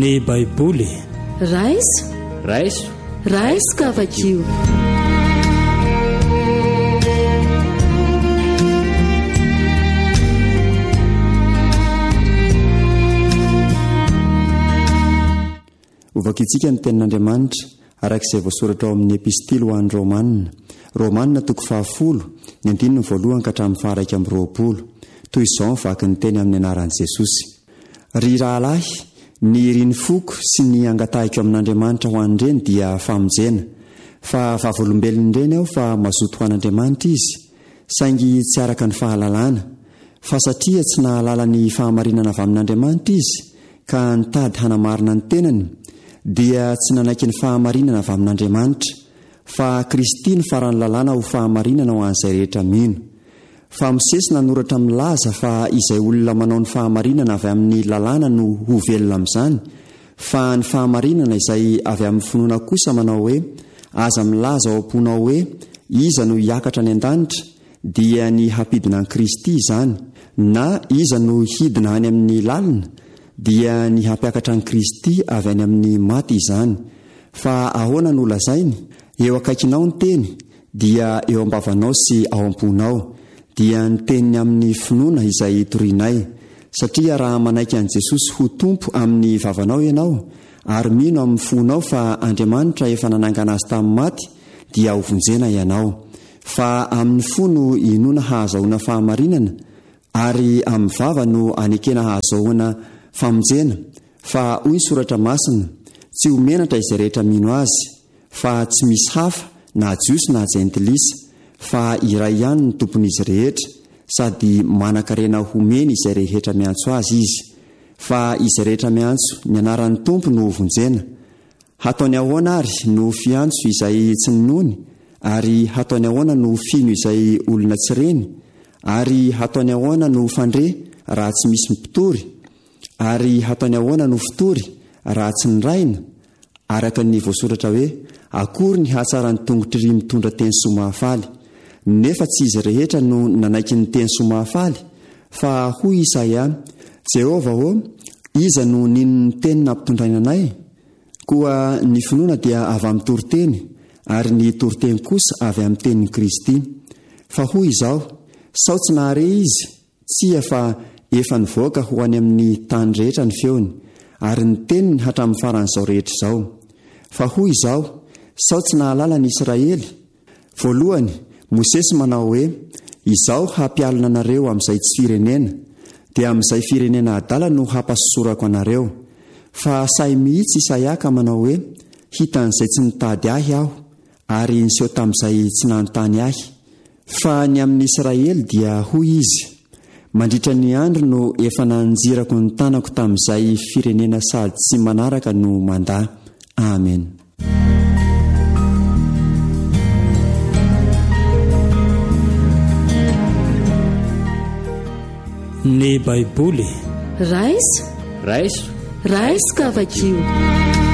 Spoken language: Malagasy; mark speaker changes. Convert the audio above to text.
Speaker 1: Ny Baiboly
Speaker 2: raisika avakio.
Speaker 3: Ovakitsika ny tenin'Andriamanitra arak'izay voasoratra ao amin'ny epistily ho an'ny Romanina toko 10 ny 1 ka hatramin'ny 20. Toy izao mivaky ny teny amin'ny anaran'i Jesosy. Ry rahalahy, ny riny foko sy ny angatahiko amin'Andriamanitra ho an'ireny dia famonjena, fa vavolombelona ireny aho fa mazoto ho an'Andriamanitra izy, saingy tsy araka ny fahalalana, fa satria tsy nahalala ny fahamarinana avy amin'Andriamanitra izy, ka nitady hanamarina ny tenany, dia tsy nanaiky ny fahamarinana avy amin'Andriamanitra, fa Kristy ny farany lalàna ho fahamarinana ho an'izay rehetra mino. Fa misesina noratra milaza fa izay olona manao ny fahamarinana avy amin'ny lalàna no ho velona amin'izany, fa ny fahamarinana izay avy amin'ny finoana kosa manao hoe aza milaza ao am-ponao hoe iza no hiakatra any an-danitra, dia ny hampidina an'i Kristy izany, na iza no hidina any amin'ny lalina, dia ny hampiakatra an'i Kristy avy any amin'ny maty izany. Fa ahoana no lazainy? Eo akaikinao ny teny, dia eo am-bavanao sy ao am-ponao, dia ny teniny amin'ny finoana izay torianay. Satria raha manaiky an'i Jesosy ho tompo amin'ny vavanao ianao, ary mino amin'ny fonao fa Andriamanitra efa nanangana azy tamin'ny maty, dia ho vonjena ianao. Fa amin'ny fo no inona hahazahoana fahamarinana, ary amin'ny vava no anekena hahazahoana famonjena. Fa hoy ny soratra masina, tsy homenatra izay rehetra mino azy, fa tsy misy hafa na jiosy na jentilisa, fa iray ihany ny tompon'izy rehetra, sady manan-karena homeny izay rehetra miantso azy izy. Fa izay rehetra miantso ny anaran'ny tompo no vonjena. Hataony ahoana ary no fiantso izay tsy ninony, ary hataony ahoana no fino izay olona tsy reny, ary hataony ahoana no fandre raha tsy misy mipitory, ary hataony ahoana no fitory raha tsy niraina. Araka ny voasoratra hoe akory ny hatsarany tongotry ry mitondra teny soa mahafaly. Nefa tsy izy rehetra no nanaiky ny teny soa mahafaly, fa hoy Isaia, Jehova iza no ninony teny nampitondraina anay? Koa ny finoana dia avy amin'ny toriteny, ary ny toriteny kosa avy amin'ny tenin'i Kristy. Fa hoy izao, sao tsy nahare izy? Tsia fa efa nivoaka ho any amin'ny tany rehetra ny feony, ary ny teniny hatramin'ny faran'izao rehetra izao. Fa hoy izao, sao tsy nahalala ny Israely? Voalohany, Mosesy manao hoe, izao hampialina anareo amin'izay tsy firenena, dia amin'izay firenena adala no hampasosorako anareo. Fa say mihitsy Isaia ka manao hoe, hitan'izay tsy nitady ahy aho, ary niseho tamin'izay tsy nanontany ahy. Fa ny amin'ny Israely dia hoy izy, mandritra ny andro no efa nanjirako ny tanako tamin'izay firenena sady tsy manaraka no mandà. Amen.
Speaker 1: Ny Baiboly
Speaker 2: raisika avakio.